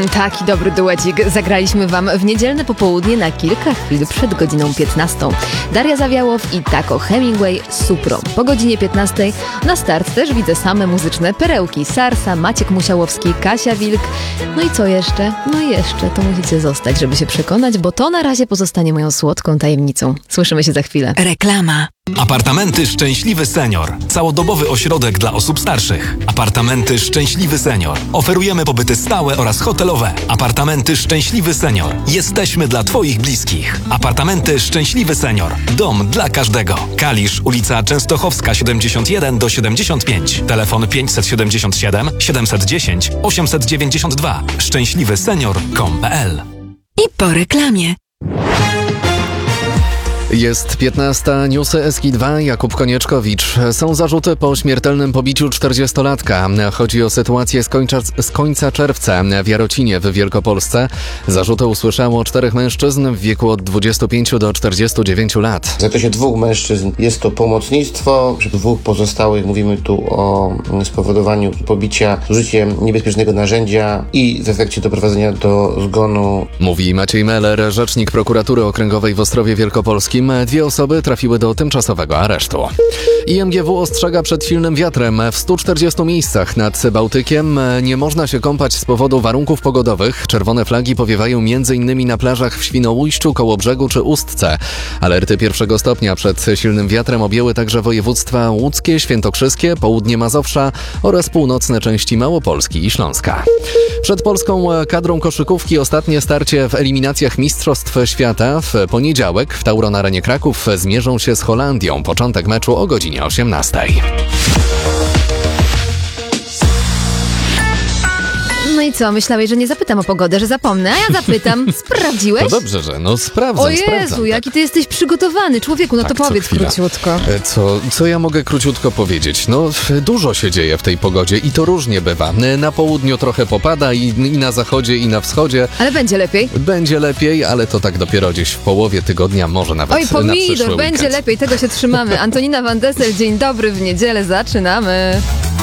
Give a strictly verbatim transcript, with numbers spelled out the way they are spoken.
Taki dobry duecik zagraliśmy wam w niedzielne popołudnie na kilka chwil przed godziną piętnastą. Daria Zawiałow i Taco Hemingway Supro. Po godzinie piętnastej na start też widzę same muzyczne perełki. Sarsa, Maciek Musiałowski, Kasia Wilk. No i co jeszcze? No i jeszcze to musicie zostać, żeby się przekonać, bo to na razie pozostanie moją słodką tajemnicą. Słyszymy się za chwilę. Reklama. Apartamenty Szczęśliwy Senior. Całodobowy ośrodek dla osób starszych. Apartamenty Szczęśliwy Senior. Oferujemy pobyty stałe oraz hotelowe. Apartamenty Szczęśliwy Senior. Jesteśmy dla Twoich bliskich. Apartamenty Szczęśliwy Senior. Dom dla każdego. Kalisz, ulica Częstochowska siedemdziesiąt jeden do siedemdziesiąt pięć. Telefon pięćset siedemdziesiąt siedem siedemset dziesięć osiemset dziewięćdziesiąt dwa. szczęśliwy senior kropka com kropka p l. I po reklamie. Jest piętnasta, newsy S K dwa, Jakub Konieczkowicz. Są zarzuty po śmiertelnym pobiciu czterdziestolatka. Chodzi o sytuację z końca, z końca czerwca w Jarocinie w Wielkopolsce. Zarzuty usłyszało czterech mężczyzn w wieku od dwudziestu pięciu do czterdziestu dziewięciu lat. W zakresie dwóch mężczyzn jest to pomocnictwo. Przy dwóch pozostałych mówimy tu o spowodowaniu pobicia użyciem niebezpiecznego narzędzia i w efekcie doprowadzenia do zgonu. Mówi Maciej Meller, rzecznik prokuratury okręgowej w Ostrowie Wielkopolskim. Dwie osoby trafiły do tymczasowego aresztu. I M G W ostrzega przed silnym wiatrem. W stu czterdziestu miejscach nad Bałtykiem nie można się kąpać z powodu warunków pogodowych. Czerwone flagi powiewają m.in. na plażach w Świnoujściu, Kołobrzegu czy Ustce. Alerty pierwszego stopnia przed silnym wiatrem objęły także województwa łódzkie, świętokrzyskie, południe Mazowsza oraz północne części Małopolski i Śląska. Przed polską kadrą koszykówki ostatnie starcie w eliminacjach Mistrzostw Świata. W poniedziałek w Tauron Arenie Kraków zmierzą się z Holandią. Początek meczu o godzinie osiemnastej. No i co, myślałeś, że nie zapytam o pogodę, że zapomnę, a ja zapytam. Sprawdziłeś? To dobrze, że no sprawdzam, O Jezu, sprawdzam, jaki tak. ty jesteś przygotowany, człowieku, no Tak, to co powiedz chwila. króciutko. E, Co, co ja mogę króciutko powiedzieć? No dużo się dzieje w tej pogodzie i to różnie bywa. Na południu trochę popada i, i na zachodzie i na wschodzie. Ale będzie lepiej. Będzie lepiej, ale to tak dopiero gdzieś w połowie tygodnia, może nawet Oj, na przyszły pomidor, będzie weekend. lepiej, tego się trzymamy. Antonina Van Dessel, dzień dobry, w niedzielę zaczynamy.